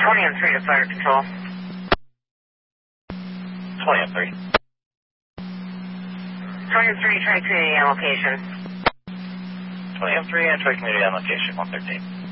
20 and 3 to fire control. 20 and 3. 20 and 3, try community on location. 20 and 3, and try community on location, 113.